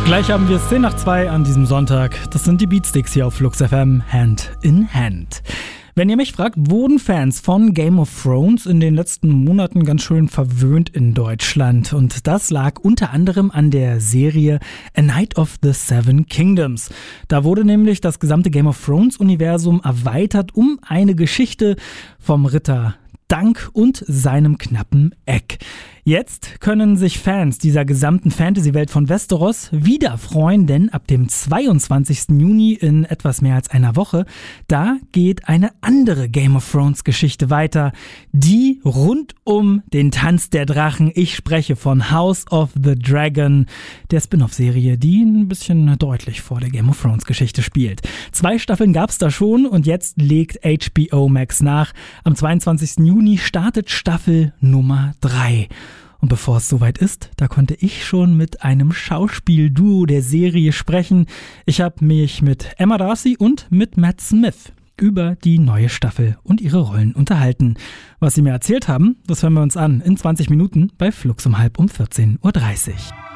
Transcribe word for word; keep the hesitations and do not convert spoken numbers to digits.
Gleich haben wir zehn nach zwei an diesem Sonntag. Das sind die Beatsticks hier auf Flux F M, Hand in Hand. Wenn ihr mich fragt, wurden Fans von Game of Thrones in den letzten Monaten ganz schön verwöhnt in Deutschland. Und das lag unter anderem an der Serie A Night of the Seven Kingdoms. Da wurde nämlich das gesamte Game of Thrones-Universum erweitert um eine Geschichte vom Ritter Dunk und seinem knappen Eck. Jetzt können sich Fans dieser gesamten Fantasy-Welt von Westeros wieder freuen, denn ab dem zweiundzwanzigsten Juni in etwas mehr als einer Woche, da geht eine andere Game of Thrones Geschichte weiter, die rund um den Tanz der Drachen. Ich spreche von House of the Dragon, der Spin-off-Serie, die ein bisschen deutlich vor der Game of Thrones Geschichte spielt. Zwei Staffeln gab's da schon und jetzt legt H B O Max nach. Am zweiundzwanzigsten Juni startet Staffel Nummer drei. Und bevor es soweit ist, da konnte ich schon mit einem Schauspielduo der Serie sprechen. Ich habe mich mit Emma Darcy und mit Matt Smith über die neue Staffel und ihre Rollen unterhalten. Was sie mir erzählt haben, das hören wir uns an in zwanzig Minuten bei Flux um halb um vierzehn Uhr dreißig.